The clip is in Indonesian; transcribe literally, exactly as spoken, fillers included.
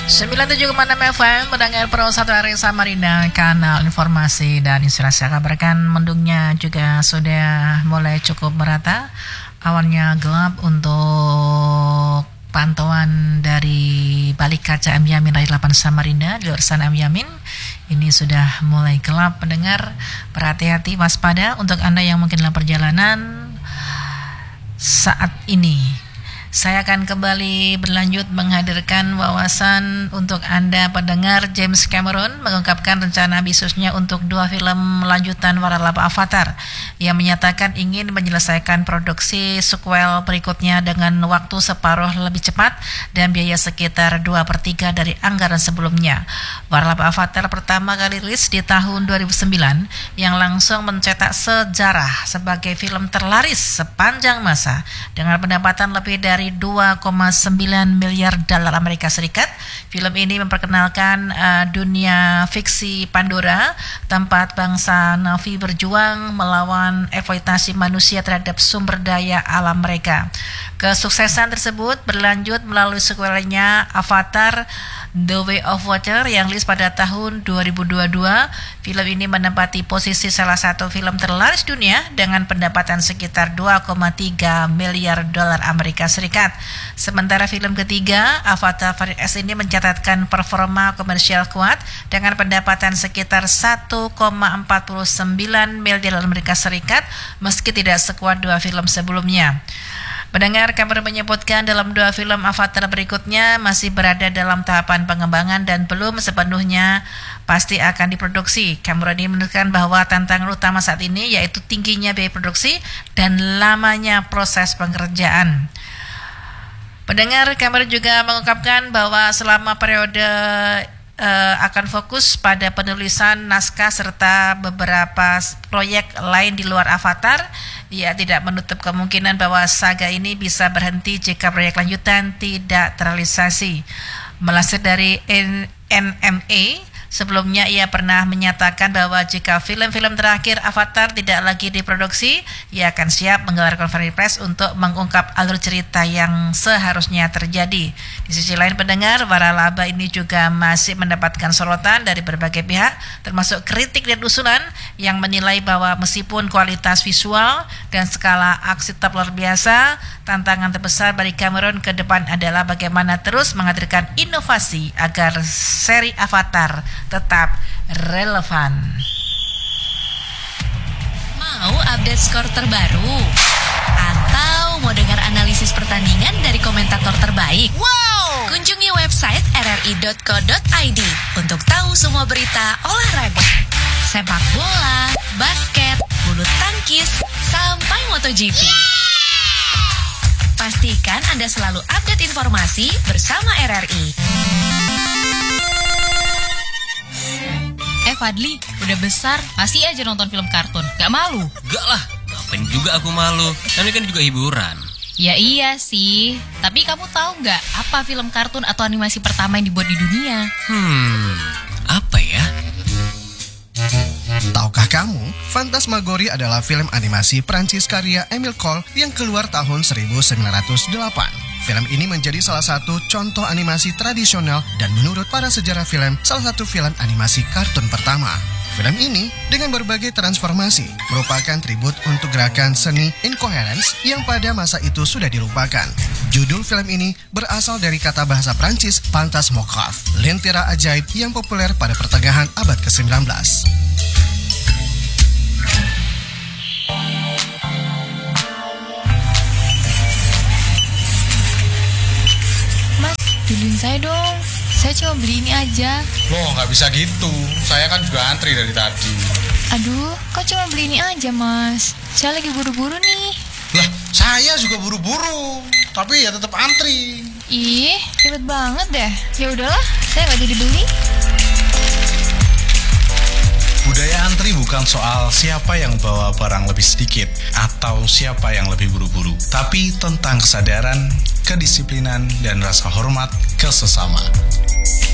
sembilan puluh tujuh koma enam F M, pendengar Pro satu hari Samarinda, kanal informasi dan inspirasi. Kabarkan mendungnya juga sudah mulai cukup merata. Awannya gelap untuk pantauan dari balik kaca M Yamin Raih delapan Samarinda di luar sana M Yamin. Ini sudah mulai gelap, pendengar. Berhati-hati, waspada untuk Anda yang mungkin dalam perjalanan saat ini. Saya akan kembali berlanjut menghadirkan wawasan untuk Anda pendengar. James Cameron mengungkapkan rencana bisnisnya untuk dua film lanjutan waralaba Avatar. Ia menyatakan ingin menyelesaikan produksi sequel berikutnya dengan waktu separuh lebih cepat dan biaya sekitar dua per tiga dari anggaran sebelumnya. Waralaba Avatar pertama kali rilis di tahun dua ribu sembilan yang langsung mencetak sejarah sebagai film terlaris sepanjang masa dengan pendapatan lebih dari dua koma sembilan miliar dolar Amerika Serikat. Film ini memperkenalkan uh, dunia fiksi Pandora, tempat bangsa Na'vi berjuang melawan eksploitasi manusia terhadap sumber daya alam mereka. Kesuksesan tersebut berlanjut melalui sequelnya Avatar The Way of Water yang rilis pada tahun dua ribu dua puluh dua. Film ini menempati posisi salah satu film terlaris dunia dengan pendapatan sekitar dua koma tiga miliar dolar Amerika Serikat. Sementara film ketiga, Avatar Fire X ini mencatatkan performa komersial kuat dengan pendapatan sekitar satu koma empat sembilan miliar dolar Amerika Serikat meski tidak sekuat dua film sebelumnya. Pendengar, kabar menyebutkan dalam dua film Avatar berikutnya masih berada dalam tahapan pengembangan dan belum sepenuhnya pasti akan diproduksi. Cameron ini menunjukkan bahwa tantangan utama saat ini yaitu tingginya biaya produksi dan lamanya proses pengerjaan. Pendengar, Cameron juga mengungkapkan bahwa selama periode uh, akan fokus pada penulisan naskah serta beberapa proyek lain di luar Avatar. Ia tidak menutup kemungkinan bahwa saga ini bisa berhenti jika proyek lanjutan tidak terrealisasi. Melansir dari N M A, sebelumnya ia pernah menyatakan bahwa jika film-film terakhir Avatar tidak lagi diproduksi, ia akan siap menggelar konferensi pers untuk mengungkap alur cerita yang seharusnya terjadi. Di sisi lain, pendengar, waralaba ini juga masih mendapatkan sorotan dari berbagai pihak, termasuk kritik dan usulan yang menilai bahwa meskipun kualitas visual dan skala aksi tetap luar biasa, tantangan terbesar bagi Cameron ke depan adalah bagaimana terus menghadirkan inovasi agar seri Avatar tetap relevan. Mau update skor terbaru? Atau mau dengar analisis pertandingan dari komentator terbaik? Wow! Kunjungi website r r i dot co dot i d untuk tahu semua berita olahraga. Sepak bola, basket, bulu tangkis, sampai MotoGP. Pastikan Anda selalu update informasi bersama R R I. Eh Fadli, udah besar, masih aja nonton film kartun. Gak malu? Gak lah, ngapain juga aku malu. Namanya kan juga hiburan. Ya iya sih, tapi kamu tahu gak apa film kartun atau animasi pertama yang dibuat di dunia? Hmm, apa ya? Tahukah kamu, Phantasmagorie adalah film animasi Prancis karya Emile Cole yang keluar tahun seribu sembilan ratus delapan. Film ini menjadi salah satu contoh animasi tradisional dan menurut para sejarah film, salah satu film animasi kartun pertama. Film ini dengan berbagai transformasi merupakan tribut untuk gerakan seni incoherence yang pada masa itu sudah dilupakan. Judul film ini berasal dari kata bahasa Prancis Phantasmographe, lentera ajaib yang populer pada pertengahan abad kesembilan belas. Beliin saya dong, saya cuma beli ini aja. Loh, nggak bisa gitu, saya kan juga antri dari tadi. Aduh, kok cuma beli ini aja mas? Saya lagi buru-buru nih. Lah, saya juga buru-buru, tapi ya tetap antri. Ih, ribet banget deh. Ya udahlah, saya nggak jadi beli. Budaya antri bukan soal siapa yang bawa barang lebih sedikit atau siapa yang lebih buru-buru, tapi tentang kesadaran, kedisiplinan, dan rasa hormat ke sesama.